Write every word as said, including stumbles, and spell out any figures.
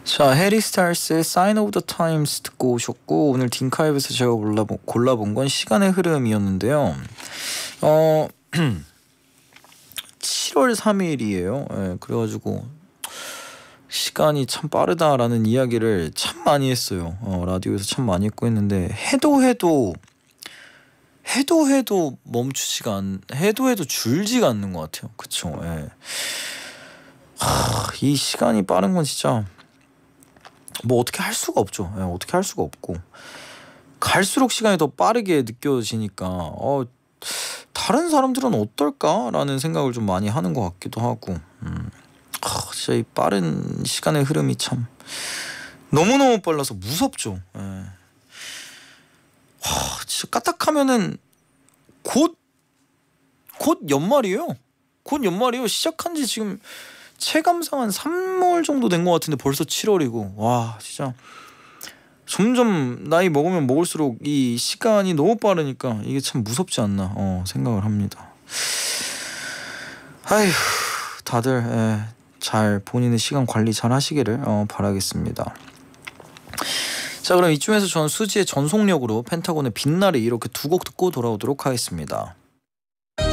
자, 해리 스타일스의 Sign of the Times 듣고 오셨고, 오늘 딩카이브에서 제가 골라본, 골라본 건 시간의 흐름이었는데요. 어 칠월 삼일이에요. 예, 그래가지고 시간이 참 빠르다라는 이야기를 참 많이 했어요. 어, 라디오에서 참 많이 했고 했는데 해도 해도 해도 해도 멈추지가 않, 해도 해도 줄지가 않는 것 같아요. 그쵸? 예. 하, 이 시간이 빠른 건 진짜 뭐 어떻게 할 수가 없죠. 예, 어떻게 할 수가 없고 갈수록 시간이 더 빠르게 느껴지니까 어, 다른 사람들은 어떨까라는 생각을 좀 많이 하는 것 같기도 하고, 음, 하, 진짜 이 빠른 시간의 흐름이 참 너무너무 빨라서 무섭죠. 예. 하, 진짜 까딱하면은 곧, 곧 연말이에요. 곧 연말이에요. 시작한 지 지금 체감상 한 삼 월 정도 된 것 같은데 벌써 칠월이고, 와 진짜 점점 나이 먹으면 먹을수록 이 시간이 너무 빠르니까 이게 참 무섭지 않나 어, 생각을 합니다. 아휴, 다들 예, 잘 본인의 시간 관리 잘 하시기를 어, 바라겠습니다. 자, 그럼 이쯤에서 저는 수지의 전속력으로 펜타곤의 빛날이 이렇게 두 곡 듣고 돌아오도록 하겠습니다.